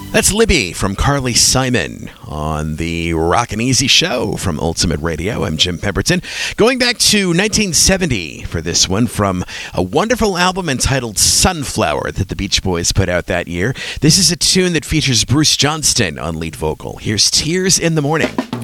That's Libby from Carly Simon on the Rockin' Easy Show from Ultimate Radio. I'm Jim Pemberton. Going back to 1970 for this one from a wonderful album entitled Sunflower that the Beach Boys put out that year. This is a tune that features Bruce Johnston on lead vocal. Here's Tears in the Morning.